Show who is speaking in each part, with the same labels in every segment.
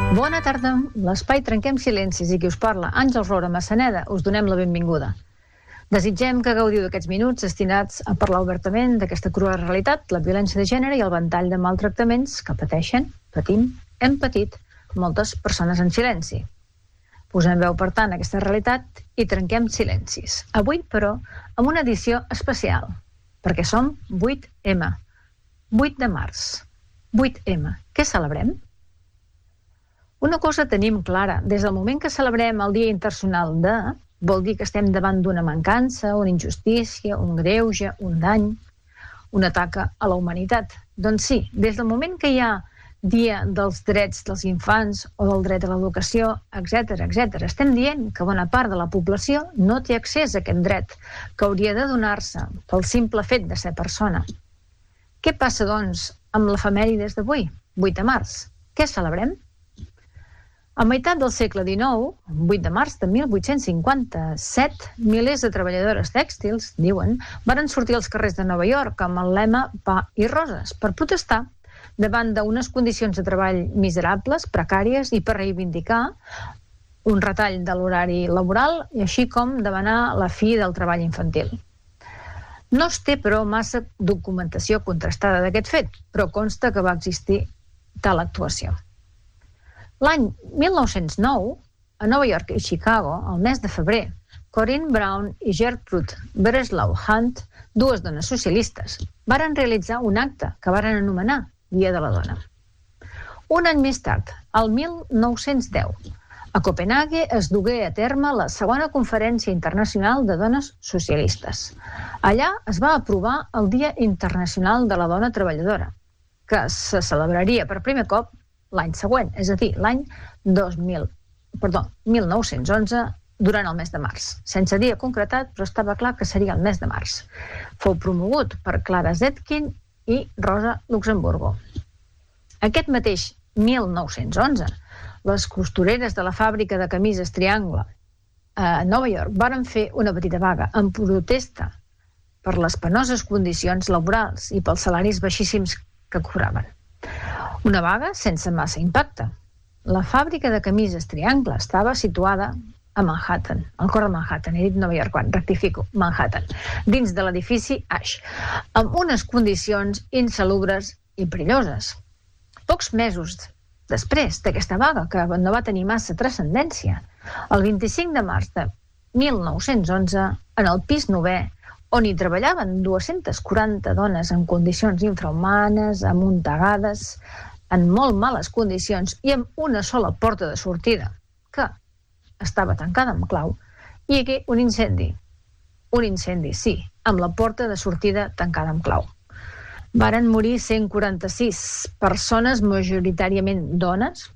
Speaker 1: Bona tarda. L'espai Trenquem Silencis i qui us parla, Àngels Roura Massaneda, us donem la benvinguda. Desitgem que gaudiu d'aquests minuts destinats a parlar obertament d'aquesta crua realitat, la violència de gènere i el ventall de maltractaments que hem patit moltes persones en silenci. Posem veu, per tant, a aquesta realitat i trenquem silencis. Avui, però, amb una edició especial, perquè som 8M. 8 de març. 8M. Què celebrem? Una cosa tenim clara. Des del moment que celebrem el Dia Internacional de, vol dir que estem davant d'una mancança, una injustícia, un greuge, un dany, un atac a la humanitat. Doncs sí, des del moment que hi ha Dia dels drets dels infants o del dret a l'educació, etc., estem dient que bona part de la població no té accés a aquest dret, que hauria de donar-se pel simple fet de ser persona. Què passa, doncs, amb l'efemèrides d'avui, 8 de març? Què celebrem? A meitat del segle XIX, 8 de març de 1857, milers de treballadores tèxtils, diuen, varen sortir als carrers de Nova York amb el lema Pa i Roses per protestar davant d'unes condicions de treball miserables, precàries, i per reivindicar un retall de l'horari laboral i així com demanar la fi del treball infantil. No es té, però, massa documentació contrastada d'aquest fet, però consta que va existir tal actuació. L'any 1909, a Nova York i Chicago, al mes de febrer, Corinne Brown i Gertrude Breslau Hunt, dues dones socialistes, varen realitzar un acte que varen anomenar Dia de la Dona. Un any més tard, el 1910, a Copenhague es dugué a terme la segona Conferència Internacional de Dones Socialistes. Allà es va aprovar el Dia Internacional de la Dona Treballadora, que se celebraria per primer cop l'any següent, és a dir, l'any 1911, durant el mes de març. Sense dia concretat, però estava clar que seria el mes de març. Fou promogut per Clara Zetkin i Rosa Luxemburgo. Aquest mateix 1911, les costureres de la fàbrica de camises Triangle a Nova York varen fer una petita vaga en protesta per les penoses condicions laborals i pels salaris baixíssims que cobraven. Una vaga sense massa impacte. La fàbrica de camises Triangle estava situada a Manhattan, al cor de Manhattan, he dit Nova York, rectifico, Manhattan, dins de l'edifici Ash, amb unes condicions insalubres i perilloses. Pocs mesos després d'aquesta vaga, que no va tenir massa transcendència, el 25 de març de 1911, en el pis 9è, on hi treballaven 240 dones en condicions infrahumanes, amuntegades, en molt males condicions i amb una sola porta de sortida, que estava tancada amb clau, i hi hagué un incendi. Un incendi, sí, amb la porta de sortida tancada amb clau. Varen morir 146 persones, majoritàriament dones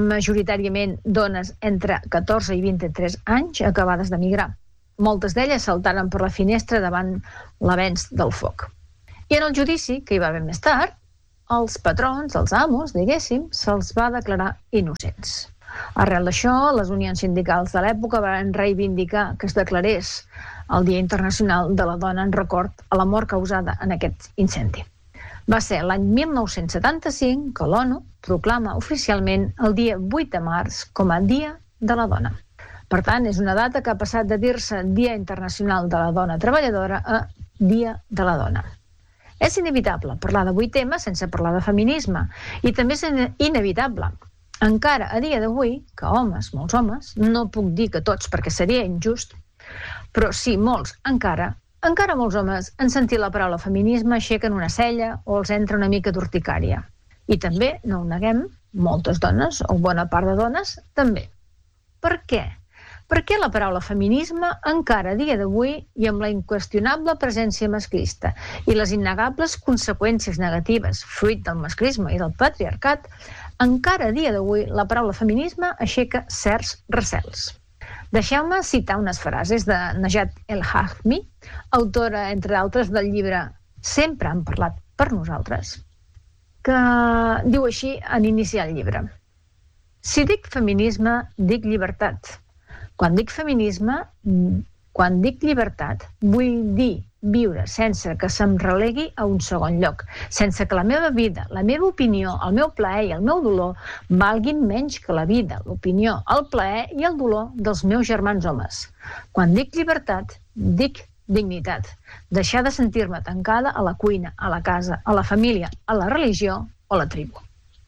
Speaker 1: entre 14 i 23 anys, acabades d'emigrar. Moltes d'elles saltaren per la finestra davant l'avenç del foc. I en el judici, que hi va haver més tard, els patrons, els amos, diguéssim, se'ls va declarar innocents. Arrel d'això, les unions sindicals de l'època van reivindicar que es declarés el Dia Internacional de la Dona en record a la mort causada en aquest incendi. Va ser l'any 1975 que l'ONU proclama oficialment el dia 8 de març com a Dia de la Dona. Per tant, és una data que ha passat de dir-se Dia Internacional de la Dona Treballadora a Dia de la Dona. És inevitable parlar de 8M sense parlar de feminisme, i també és inevitable encara a dia d'avui que homes, molts homes, no puc dir que tots perquè seria injust, però sí molts, encara molts homes en sentir la paraula feminisme aixequen una cella o els entra una mica d'urticària. I també, no ho neguem, moltes dones, o bona part de dones, també. Per què? Per què la paraula feminisme encara a dia d'avui i amb la inqüestionable presència masclista i les innegables conseqüències negatives fruit del masclisme i del patriarcat, encara a dia d'avui la paraula feminisme aixeca certs recels? Deixeu-me citar unes frases de Najat El-Hazmi, autora, entre d'altres, del llibre Sempre han parlat per nosaltres, que diu així en iniciar el llibre. Si dic feminisme, dic llibertat. Quan dic feminisme, quan dic llibertat, vull dir viure sense que se'm relegui a un segon lloc, sense que la meva vida, la meva opinió, el meu plaer i el meu dolor valguin menys que la vida, l'opinió, el plaer i el dolor dels meus germans homes. Quan dic llibertat, dic dignitat. Deixar de sentir-me tancada a la cuina, a la casa, a la família, a la religió o a la tribu.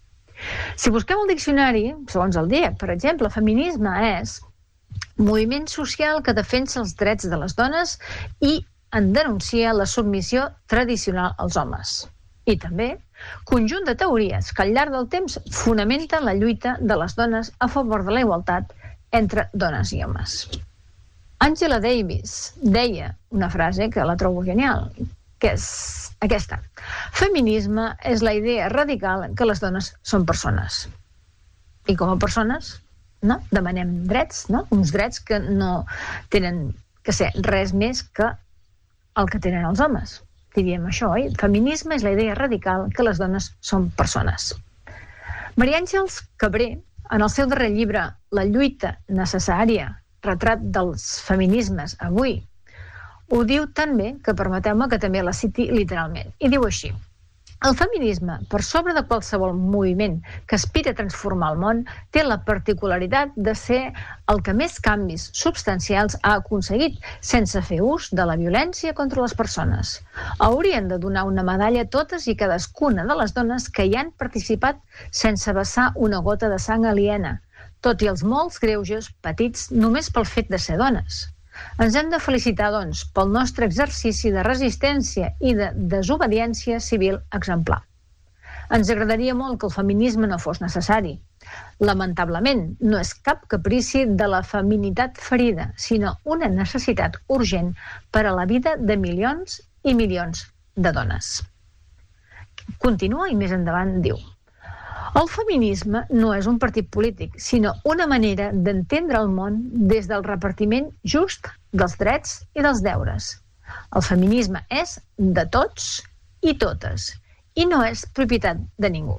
Speaker 1: Si busquem el diccionari, segons el DIEC, per exemple, feminisme és moviment social que defensa els drets de les dones i en denuncia la submissió tradicional als homes. I també conjunt de teories que al llarg del temps fonamenten la lluita de les dones a favor de la igualtat entre dones i homes. Angela Davis deia una frase que la trobo genial, que és aquesta: feminisme és la idea radical que les dones són persones. I com a persones, no? Demanem drets, no? Uns drets que no tenen que ser res més que el que tenen els homes. Diríem això, oi? Feminisme és la idea radical que les dones són persones. Maria Àngels Cabré, en el seu darrer llibre La lluita necessària, retrat dels feminismes avui, ho diu tan bé que permeteu-me que també la citi literalment. I diu així: el feminisme, per sobre de qualsevol moviment que aspira a transformar el món, té la particularitat de ser el que més canvis substancials ha aconseguit, sense fer ús de la violència contra les persones. Haurien de donar una medalla a totes i cadascuna de les dones que hi han participat sense vessar una gota de sang aliena, tot i els molts greuges patits només pel fet de ser dones. Ens hem de felicitar, doncs, pel nostre exercici de resistència i de desobediència civil exemplar. Ens agradaria molt que el feminisme no fos necessari. Lamentablement, no és cap caprici de la feminitat ferida, sinó una necessitat urgent per a la vida de milions i milions de dones. Continua i més endavant diu: el feminisme no és un partit polític, sinó una manera d'entendre el món des del repartiment just dels drets i dels deures. El feminisme és de tots i totes, i no és propietat de ningú.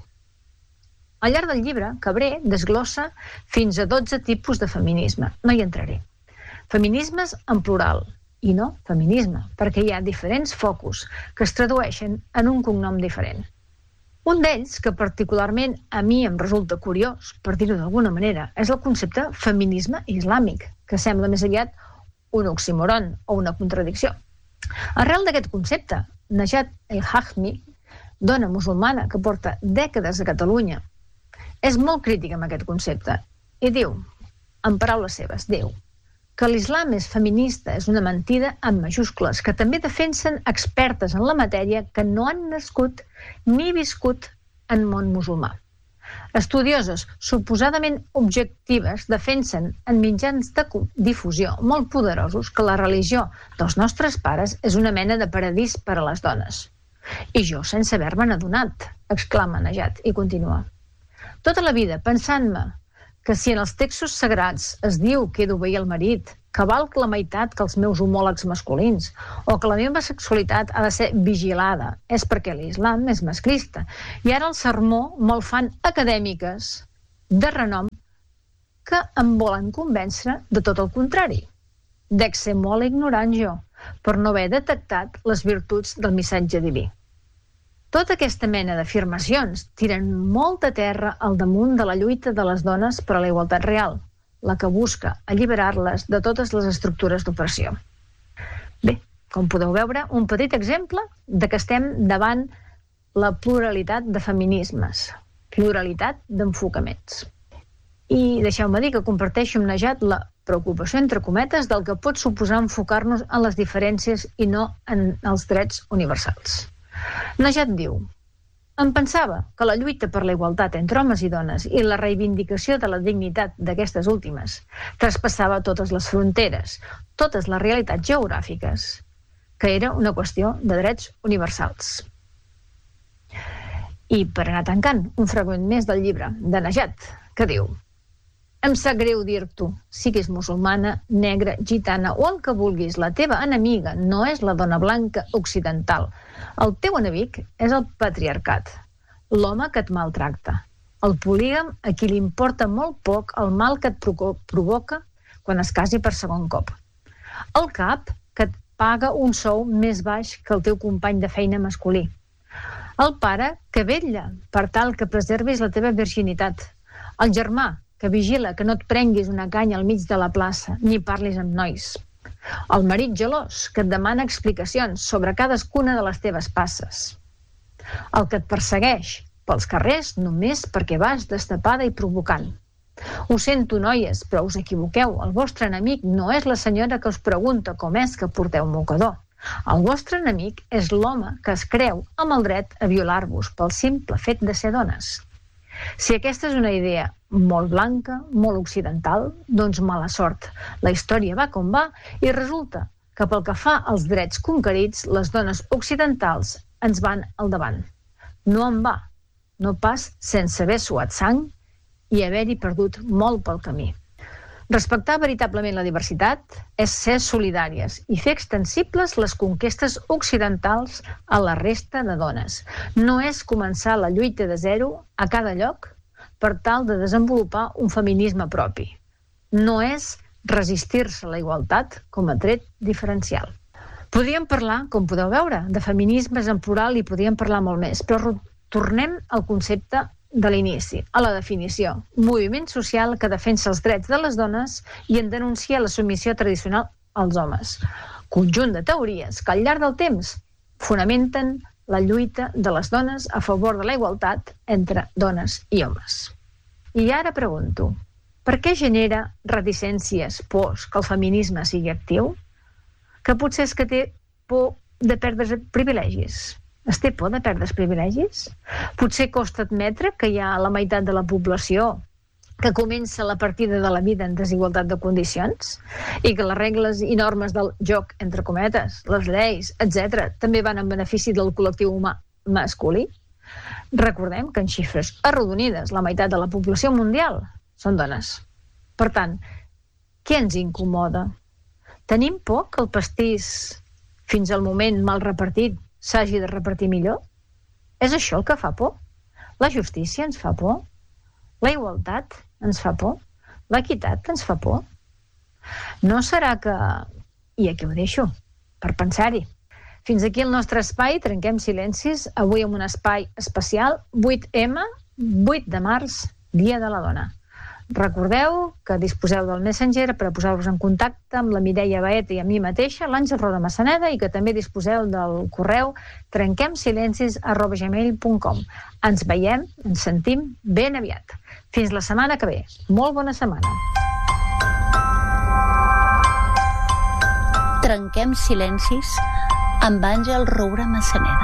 Speaker 1: Al llarg del llibre, Cabré desglossa fins a 12 tipus de feminisme. No hi entraré. Feminismes en plural, i no feminisme, perquè hi ha diferents focus que es tradueixen en un cognom diferent. Un d'ells, que particularment a mi em resulta curiós, per dir-ho d'alguna manera, és el concepte feminisme islàmic, que sembla més aviat un oxímoron o una contradicció. Arrel d'aquest concepte, Najat El-Hajmi, dona musulmana que porta dècades a Catalunya, és molt crítica amb aquest concepte i diu, en paraules seves, diu que l'islam és feminista és una mentida amb majúscules que també defensen expertes en la matèria que no han nascut ni viscut en món musulmà. Estudioses suposadament objectives defensen en mitjans de difusió molt poderosos que la religió dels nostres pares és una mena de paradís per a les dones. I jo sense haver-me'n adonat, exclama Najat i continua. Tota la vida pensant-me que si en els textos sagrats es diu que he d'obeir el marit, que valc la meitat que els meus homòlegs masculins, o que la meva sexualitat ha de ser vigilada, és perquè l'islam és masclista. I ara el sermó me'l fan acadèmiques de renom que em volen convèncer de tot el contrari. Dec ser molt ignorant jo, per no haver detectat les virtuts del missatge diví. Tota aquesta mena d'afirmacions tiren molta terra al damunt de la lluita de les dones per a la igualtat real, la que busca alliberar-les de totes les estructures d'opressió. Bé, com podeu veure, un petit exemple de que estem davant la pluralitat de feminismes, pluralitat d'enfocaments. I deixeu-me dir que comparteixo amb Najat la preocupació, entre cometes, del que pot suposar enfocar-nos en les diferències i no en els drets universals. Najat diu: em pensava que la lluita per la igualtat entre homes i dones i la reivindicació de la dignitat d'aquestes últimes traspassava totes les fronteres, totes les realitats geogràfiques, que era una qüestió de drets universals. I per anar tancant, un fragment més del llibre de Najat, que diu: em sap greu dir-t'ho, siguis musulmana, negra, gitana o el que vulguis, la teva enemiga no és la dona blanca occidental. El teu enemic és el patriarcat, l'home que et maltracta, el polígam a qui li importa molt poc el mal que et provoca quan es casi per segon cop, el cap que et paga un sou més baix que el teu company de feina masculí. El pare que vetlla per tal que preservis la teva virginitat. El germà que vigila que no et prenguis una canya al mig de la plaça ni parlis amb nois. El marit gelós que et demana explicacions sobre cadascuna de les teves passes. El que et persegueix pels carrers només perquè vas destapada i provocant. Ho sento, noies, però us equivoqueu. El vostre enemic no és la senyora que us pregunta com és que porteu mocador. El vostre enemic és l'home que es creu amb el dret a violar-vos pel simple fet de ser dones. Si aquesta és una idea molt blanca, molt occidental, doncs mala sort. La història va com va i resulta que pel que fa als drets conquerits, les dones occidentals ens van al davant. No en va, no pas sense haver suat sang i haver-hi perdut molt pel camí. Respectar veritablement la diversitat és ser solidàries i fer extensibles les conquestes occidentals a la resta de dones. No és començar la lluita de zero a cada lloc per tal de desenvolupar un feminisme propi. No és resistir-se a la igualtat com a tret diferencial. Podríem parlar, com podeu veure, de feminismes en plural i podríem parlar molt més, però tornem al concepte de l'inici, a la definició. Moviment social que defensa els drets de les dones i en denuncia la submissió tradicional als homes. Conjunt de teories que al llarg del temps fonamenten la lluita de les dones a favor de la igualtat entre dones i homes. I ara pregunto, per què genera reticències, pors, que el feminisme sigui actiu? Que potser és que té por de perdre privilegis? Es té por de perdre els privilegis? Potser costa admetre que hi ha la meitat de la població que comença la partida de la vida en desigualtat de condicions i que les regles i normes del joc, entre cometes, les lleis, etc., també van en benefici del col·lectiu humà masculí? Recordem que en xifres arrodonides la meitat de la població mundial són dones. Per tant, què ens incomoda? Tenim por que el pastís, fins al moment mal repartit, s'hagi de repartir millor? És això el que fa por? La justícia ens fa por? La igualtat ens fa por? L'equitat ens fa por? No serà que... I aquí ho deixo, per pensar-hi. Fins aquí el nostre espai, Trenquem Silencis, avui amb un espai especial, 8M, 8 de març, Dia de la Dona. Recordeu que disposeu del Messenger per a posar-vos en contacte amb la Mireia Baeta i amb mi mateixa, l'Àngel Roda Massaneda, i que també disposeu del correu trenquemsilencis@gmail.com. Ens veiem, ens sentim ben aviat. Fins la setmana que ve. Molt bona setmana.
Speaker 2: Trenquem silencis amb Àngel Roura Massaneda.